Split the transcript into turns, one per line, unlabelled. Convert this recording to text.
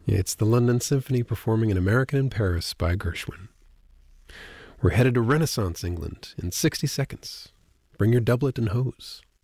It's the London Symphony performing An American in Paris by Gershwin. We're headed to Renaissance England in 60 seconds. Bring your doublet and hose.